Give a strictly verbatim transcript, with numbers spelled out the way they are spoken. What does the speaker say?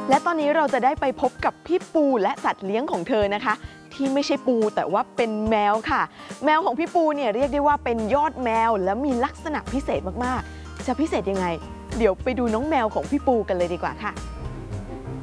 และตอนนี้เราจะได้ไปพบกับพี่ปูและสัตว์เลี้ยงของเธอนะคะที่ไม่ใช่ปูแต่ว่าเป็นแมวค่ะแมวของพี่ปูเนี่ยเรียกได้ว่าเป็นยอดแมวและมีลักษณะพิเศษมากๆจะพิเศษยังไงเดี๋ยวไปดูน้องแมวของพี่ปูกันเลยดีกว่าค่ะ